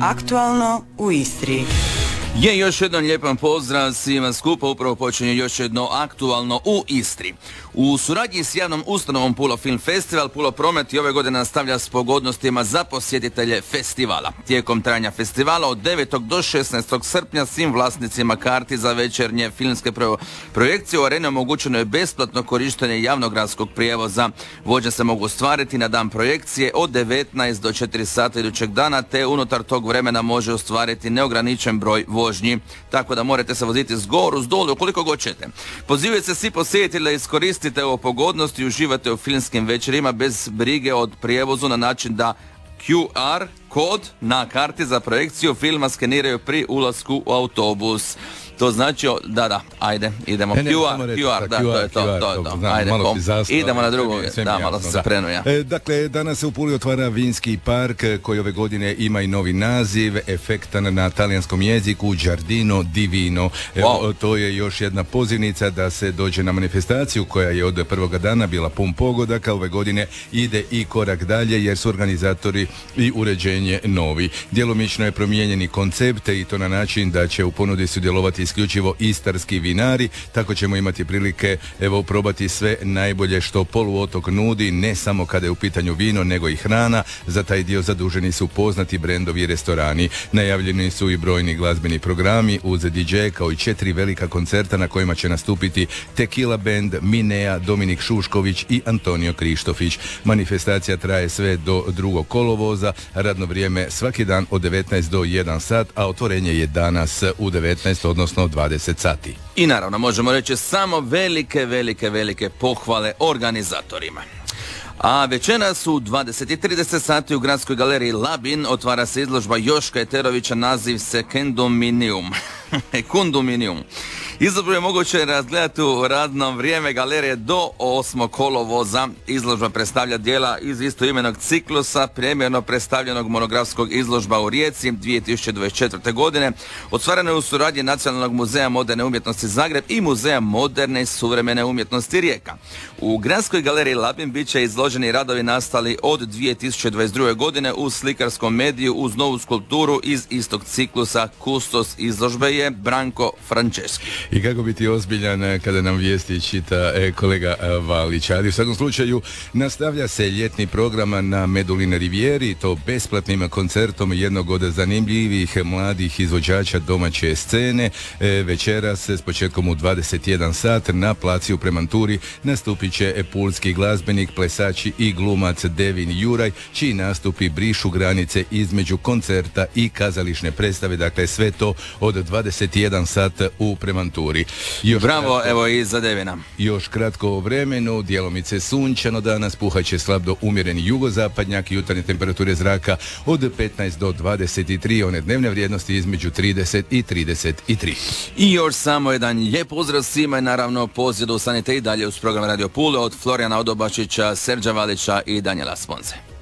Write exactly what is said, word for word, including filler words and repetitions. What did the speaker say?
Aktualno u Istri. Je, još jednom lijepan pozdrav svima skupa, upravo počinje još jedno aktualno u Istri. U suradnji s javnom ustanovom Pula Film Festival, Pula Promet i ove godine nastavlja s pogodnostima za posjetitelje festivala. Tijekom trajanja festivala od devetog do šesnaestog srpnja svim vlasnicima karti za večernje filmske pro- projekcije u areni omogućeno je besplatno korištenje javnog gradskog prijevoza. Vožnje se mogu ostvariti na dan projekcije od devetnaest do četiri sata idućeg dana, te unutar tog vremena može ostvariti neograničen broj vožnji. Tako da morate se voziti s goru, s dolu, koliko god ćete. Pozivaju se svi posjetitelji da iskoristite ovo pogodnost i uživate u filmskim večerima bez brige od prijevozu na način da Q R kod na karti za projekciju filma skeniraju pri ulasku u autobus. To znači, da, da, ajde, idemo. E, ne, Q R, reći, Q R, da, Q R, to je to, Q R, to je to. znam, Ajde, malo kom, si zastao, idemo na drugu, sve mi da, jasno, malo se da. prenuja. E, dakle, danas se u Puli otvara vinski park koji ove godine ima i novi naziv, efektan na talijanskom jeziku, Giardino di Vino. E, Wow. To je još jedna pozivnica da se dođe na manifestaciju koja je od prvoga dana bila pun pogodaka. Ove godine ide i korak dalje jer su organizatori i uređenje novi. Djelomično je promijenjeni koncept i to na način da će u ponudi sudjelovati isključivo istarski vinari, tako ćemo imati prilike evo probati sve najbolje što poluotok nudi, ne samo kada je u pitanju vino, nego i hrana. Za taj dio zaduženi su poznati brendovi i restorani. Najavljeni su i brojni glazbeni programi uz D J kao i četiri velika koncerta na kojima će nastupiti Tequila Band, Minea, Dominik Šušković i Antonio Krištofić. Manifestacija traje sve do drugog kolovoza, radno vrijeme svaki dan od devetnaest do jedan sat, a otvorenje je danas u devetnaest, odnosno dvadeset sati. I naravno, možemo reći samo velike, velike, velike pohvale organizatorima. A večeras u dvadeset i trideset sati u Gradskoj galeriji Labin otvara se izložba Joška Eterovića, naziv Secunduminium. Secunduminium. Izložbu je moguće razgledati u radno vrijeme galerije do osmog kolovoza. Izložba predstavlja dijela iz istoimenog ciklusa, premijerno predstavljenog monografskog izložba u Rijeci dvije tisuće dvadeset četvrte. godine. Otvorena je u suradnji Nacionalnog muzeja moderne umjetnosti Zagreb i Muzeja moderne i suvremene umjetnosti Rijeka. U Gradskoj galeriji Labin bit će izloženi radovi nastali od dvije tisuće dvadeset druge. godine u slikarskom mediju uz novu skulpturu iz istog ciklusa. Kustos izložbe je Branko Franceski. I kako biti ozbiljan kada nam vijesti čita e, kolega e, Valić. Ali u svakom slučaju nastavlja se ljetni program na Medulin Rivijeri, to besplatnim koncertom jednog od zanimljivih mladih izvođača domaće scene. E, večeras s početkom u dvadeset jedan sat na placi u Premanturi nastupit će pulski glazbenik, plesači i glumac Devin Juraj, čiji nastupi brišu granice između koncerta i kazališne predstave. Dakle, sve to od dvadeset jedan sat u Premanturi. Još Bravo, kratko, evo i za Devina. Još kratko o vremenu, djelomice sunčano danas, puhaće slab do umjereni jugozapadnjak, jutarnje temperature zraka od petnaest do dvadeset tri, one dnevne vrijednosti između trideset i trideset tri. I još samo jedan lijep pozdrav svima i naravno poziv da ustanete i dalje uz program Radio Pule od Florijana Odobačića, Serđa Valića i Danijela Sponze.